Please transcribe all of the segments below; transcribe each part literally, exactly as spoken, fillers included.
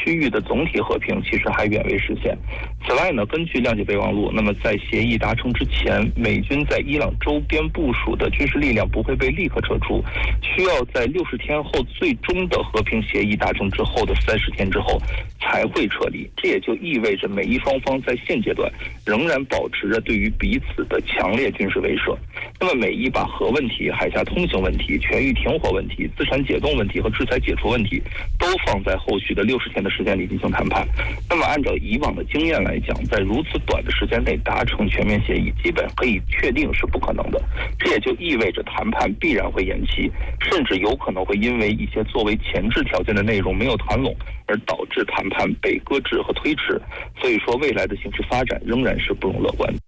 区域的总体和平其实还远未实现。此外呢，根据谅解备忘录，那么在协议达成之前，美军在伊朗周边部署的军事力量不会被立刻撤出，需要在六十天后最终的和平协议达成之后的三十天之后才会撤离。这也就意味着美伊双方在现阶段仍然保持着对于彼此的强烈军事威慑。那么美伊把核问题、海峡通行问题、全域停火问题、资产解冻问题和制裁解除问题都放在后续的六十天的时间里进行谈判。那么按照以往的经验来讲，在如此短的时间内达成全面协议，基本可以确定是不可能的。这也就意味着谈判必然会延期，甚至有可能会因为一些作为前置条件的内容没有谈拢，而导致谈判被搁置和推迟。所以说，未来的形势发展仍然是不容乐观的。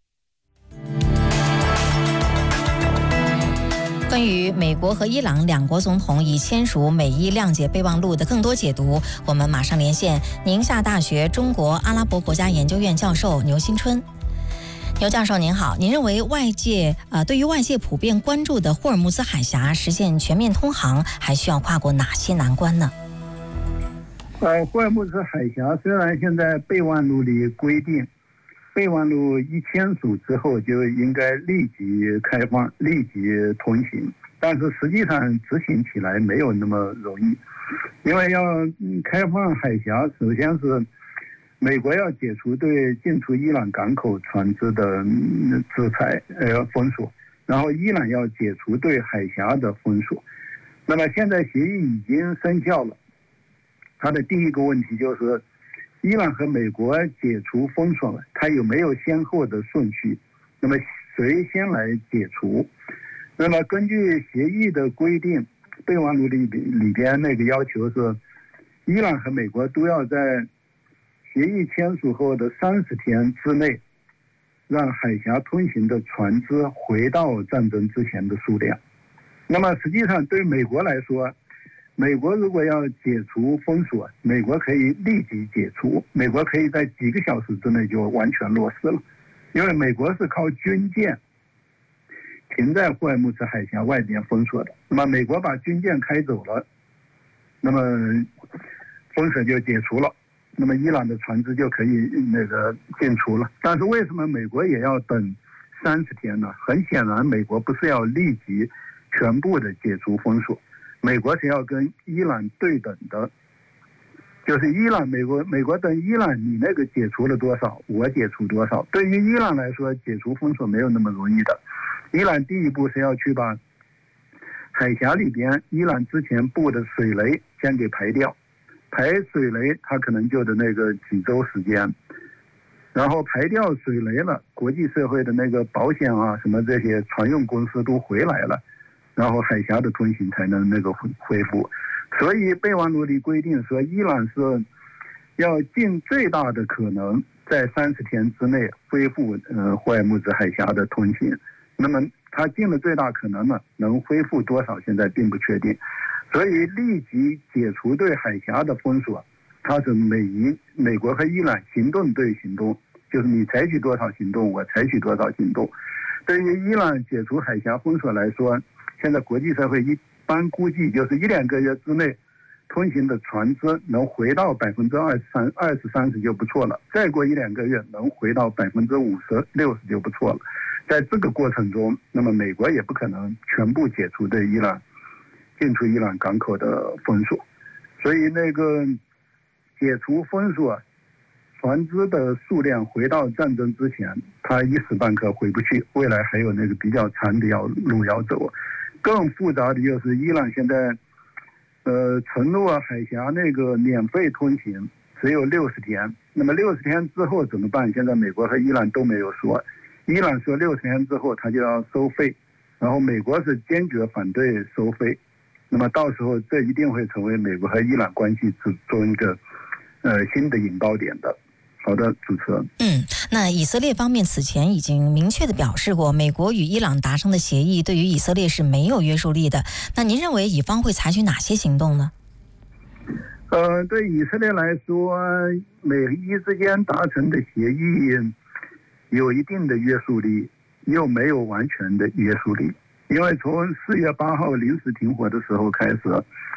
关于美国和伊朗两国总统已签署美伊谅解备忘录的更多解读，我们马上连线宁夏大学中国阿拉伯国家研究院教授牛新春。牛教授您好，您认为外界呃对于外界普遍关注的霍尔木兹海峡实现全面通航，还需要跨过哪些难关呢？ 呃，霍尔木兹海峡虽然现在备忘录里规定，备忘录一签署之后就应该立即开放、立即通行，但是实际上执行起来没有那么容易，因为要开放海峡，首先是美国要解除对进出伊朗港口船只的制裁呃封锁，然后伊朗要解除对海峡的封锁。那么现在协议已经生效了，它的第一个问题就是伊朗和美国解除封锁了，它有没有先后的顺序？那么谁先来解除？那么根据协议的规定，备忘录里里边那个要求是，伊朗和美国都要在协议签署后的三十天之内，让海峡通行的船只回到战争之前的数量。那么实际上对美国来说，美国如果要解除封锁，美国可以立即解除，美国可以在几个小时之内就完全落实了，因为美国是靠军舰停在霍尔木兹海峡外边封锁的。那么美国把军舰开走了，那么封锁就解除了，那么伊朗的船只就可以那个进出了。但是为什么美国也要等三十天呢？很显然，美国不是要立即全部的解除封锁，美国是要跟伊朗对等的，就是伊朗美国美国等伊朗，你那个解除了多少，我解除多少。对于伊朗来说，解除封锁没有那么容易的。伊朗第一步是要去把海峡里边伊朗之前布的水雷先给排掉，排水雷它可能就的那个几周时间，然后排掉水雷了，国际社会的那个保险啊什么这些船用公司都回来了，然后海峡的通行才能那个恢复。所以备忘录里规定说，伊朗是要尽最大的可能在三十天之内恢复呃霍尔木兹海峡的通行。那么他尽了最大可能呢，能恢复多少现在并不确定。所以立即解除对海峡的封锁，它是美伊美国和伊朗行动对行动，就是你采取多少行动，我采取多少行动。对于伊朗解除海峡封锁来说，现在国际社会一般估计就是一两个月之内，通行的船只能回到百分之二十三、二十三十就不错了。再过一两个月能回到百分之五十、六十就不错了。在这个过程中，那么美国也不可能全部解除对伊朗进出伊朗港口的封锁，所以那个解除封锁，船只的数量回到战争之前，它一时半刻回不去，未来还有那个比较长的要路要走。更复杂的就是伊朗现在呃承诺海峡那个免费通行只有六十天，那么六十天之后怎么办？现在美国和伊朗都没有说。伊朗说六十天之后他就要收费，然后美国是坚决反对收费。那么到时候这一定会成为美国和伊朗关系中一个呃新的引爆点的。好的，主持人。 嗯，那以色列方面此前已经明确的表示过，美国与伊朗达成的协议对于以色列是没有约束力的。那您认为以方会采取哪些行动呢？ 呃，对以色列来说，美伊之间达成的协议有一定的约束力，又没有完全的约束力。因为从四月八号临时停火的时候开始，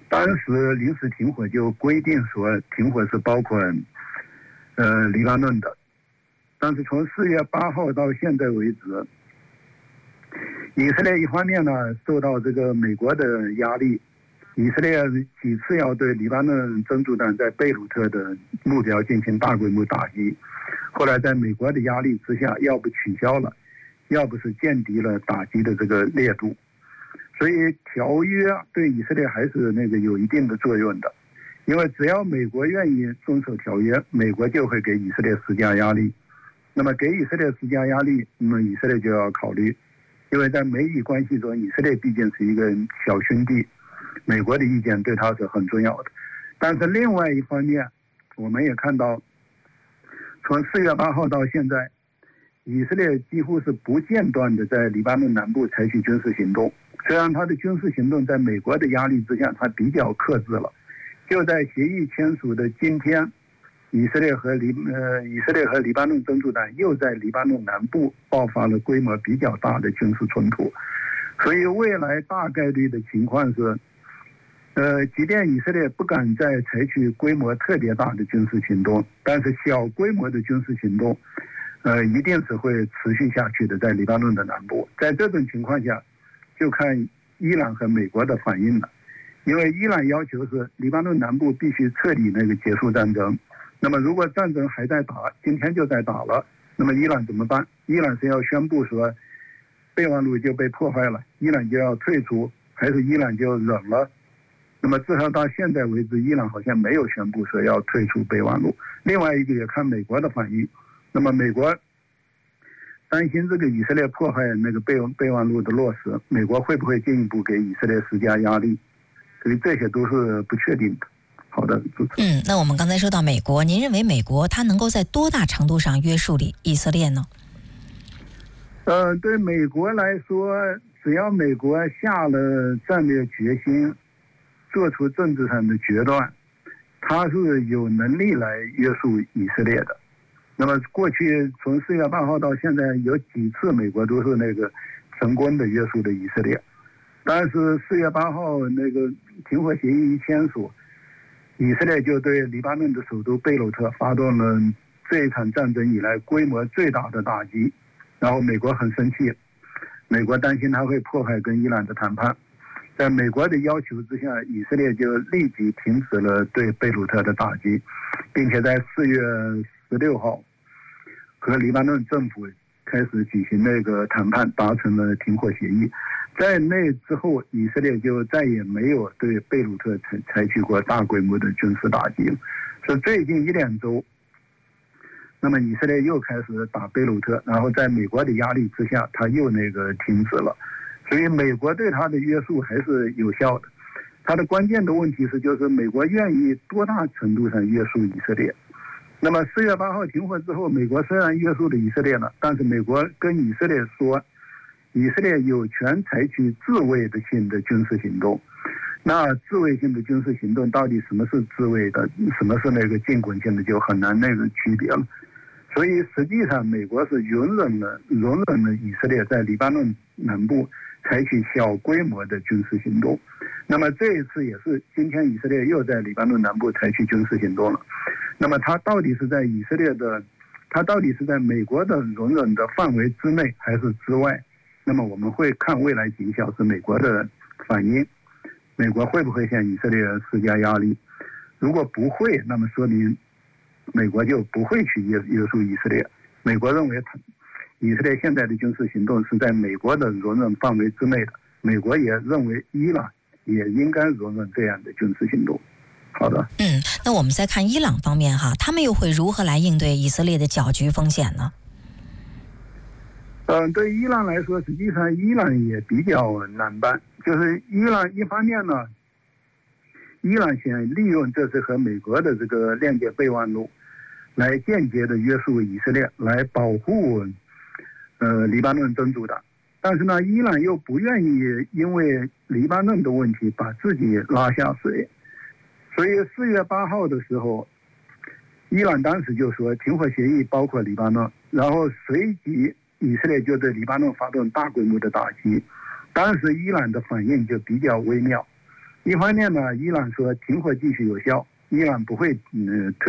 当时临时停火就规定说停火是包括呃黎巴嫩的，但是从四月八号到现在为止，以色列一方面呢受到这个美国的压力，以色列几次要对黎巴嫩真主党在贝鲁特的目标进行大规模打击，后来在美国的压力之下，要不取消了，要不是降低了打击的这个烈度。所以条约对以色列还是那个有一定的作用的，因为只要美国愿意遵守条约，美国就会给以色列施加压力。那么给以色列施加压力，那么以色列就要考虑，因为在美以关系中，以色列毕竟是一个小兄弟，美国的意见对他是很重要的。但是另外一方面，我们也看到，从四月八号到现在，以色列几乎是不间断的在黎巴嫩南部采取军事行动。虽然他的军事行动在美国的压力之下，他比较克制了。就在协议签署的今天，以色列和黎呃以色列和黎巴嫩真主党又在黎巴嫩南部爆发了规模比较大的军事冲突。所以未来大概率的情况是，呃，即便以色列不敢再采取规模特别大的军事行动，但是小规模的军事行动，呃，一定是会持续下去的，在黎巴嫩的南部。在这种情况下，就看伊朗和美国的反应了，因为伊朗要求是黎巴嫩南部必须彻底那个结束战争。那么如果战争还在打，今天就在打了，那么伊朗怎么办？伊朗是要宣布说备忘录就被破坏了，伊朗就要退出，还是伊朗就忍了？那么至少到现在为止，伊朗好像没有宣布说要退出备忘录。另外一个也看美国的反应，那么美国担心这个以色列破坏那个备备忘录的落实，美国会不会进一步给以色列施加压力？所以这些都是不确定的。好的，主持人。 嗯，那我们刚才说到美国，您认为美国它能够在多大程度上约束以以色列呢？ 呃，对美国来说，只要美国下了战略决心，做出政治上的决断，它是有能力来约束以色列的。那么过去从四月八号到现在，有几次美国都是那个成功的约束的以色列。但是四月八号那个停火协议一签署，以色列就对黎巴嫩的首都贝鲁特发动了这一场战争以来规模最大的打击，然后美国很生气，美国担心它会破坏跟伊朗的谈判。在美国的要求之下，以色列就立即停止了对贝鲁特的打击，并且在四月十六号和黎巴嫩政府开始举行那个谈判，达成了停火协议。在那之后，以色列就再也没有对贝鲁特采采取过大规模的军事打击了。所以最近一两周，那么以色列又开始打贝鲁特，然后在美国的压力之下，他又那个停止了。所以美国对他的约束还是有效的。他的关键的问题是，就是美国愿意多大程度上约束以色列。那么四月八号停火之后，美国虽然约束了以色列了，但是美国跟以色列说，以色列有权采取自卫的性的军事行动。那自卫性的军事行动到底什么是自卫的，什么是那个进攻性的，就很难那个区别了。所以实际上美国是容忍了容忍了以色列在黎巴嫩南部采取小规模的军事行动。那么这一次也是今天以色列又在黎巴嫩南部采取军事行动了。那么它到底是在以色列的它到底是在美国的容忍的范围之内还是之外？那么我们会看未来几个小时美国的反应，美国会不会向以色列施加压力？如果不会，那么说明美国就不会去约约束以色列。美国认为以色列现在的军事行动是在美国的容忍范围之内的，美国也认为伊朗也应该容忍这样的军事行动。好的， 嗯，那我们再看伊朗方面哈，他们又会如何来应对以色列的搅局风险呢？ 嗯，对伊朗来说，实际上伊朗也比较难办。就是伊朗一方面呢，伊朗想利用这次和美国的这个谅解备忘录，来间接的约束以色列，来保护呃黎巴嫩真主党。但是呢，伊朗又不愿意因为黎巴嫩的问题把自己拉下水，所以四月八号的时候，伊朗当时就说停火协议包括黎巴嫩，然后随即以色列就对黎巴嫩发动大规模的打击。当时伊朗的反应就比较微妙， 一方面呢，伊朗说停火继续有效，伊朗不会嗯退。